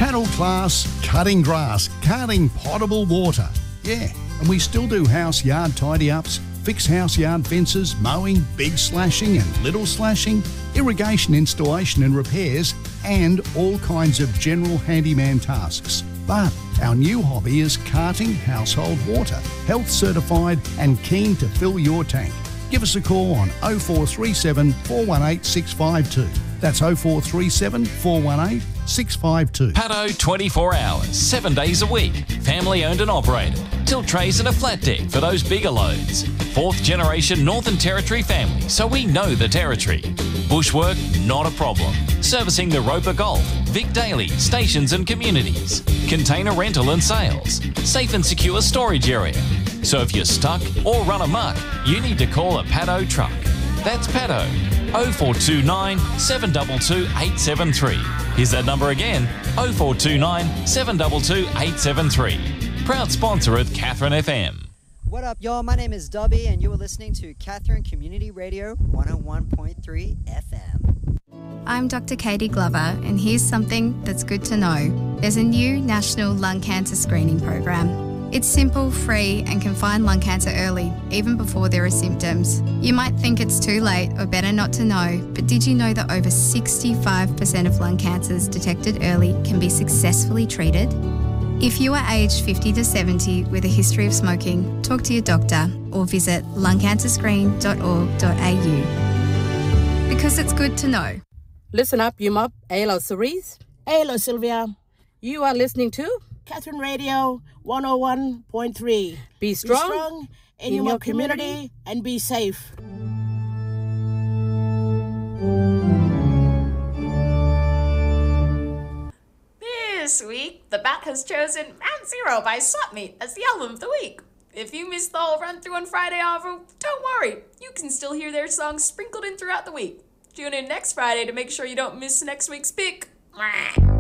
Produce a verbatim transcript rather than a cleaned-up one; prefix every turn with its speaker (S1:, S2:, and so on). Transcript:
S1: Cattle class, cutting grass, carting potable water. Yeah, and we still do house yard tidy-ups, fix house yard fences, mowing, big slashing and little slashing, irrigation installation and repairs, and all kinds of general handyman tasks. But our new hobby is carting household water, health certified and keen to fill your tank. Give us a call on oh four three seven, four one eight, six five two. That's oh four three seven, four one eight, six five two.
S2: Paddo twenty-four hours, seven days a week. Family owned and operated. Tilt trays and a flat deck for those bigger loads. Fourth generation Northern Territory family, so we know the territory. Bushwork, not a problem. Servicing the Roper Golf, Vic Daily, stations and communities. Container rental and sales. Safe and secure storage area. So if you're stuck or run amok, you need to call a Paddo truck. That's Paddo. oh four two nine, seven two two, eight seven three. Here's that number again, oh four two nine, seven two two, eight seven three. Proud sponsor of Katherine F M.
S3: What up, y'all? My name is Dubby, and you are listening to Katherine Community Radio one oh one point three F M.
S4: I'm Doctor Katie Glover, and here's something that's good to know. There's a new national lung cancer screening program. It's simple, free, and can find lung cancer early, even before there are symptoms. You might think it's too late or better not to know, but did you know that over sixty-five percent of lung cancers detected early can be successfully treated? If you are aged fifty to seventy with a history of smoking, talk to your doctor or visit lung cancer screen dot org dot a u. Because it's good to know.
S5: Listen up, you mob. Hello, Cerise. Hello, Sylvia. You are listening to Katherine Radio one oh one point three. Be strong, be strong in, in your, your community, community and be safe.
S6: This week, The Bat has chosen Round Zero by Swap Meet as the album of the week. If you missed the whole run through on Friday, however, don't worry. You can still hear their songs sprinkled in throughout the week. Tune in next Friday to make sure you don't miss next week's pick.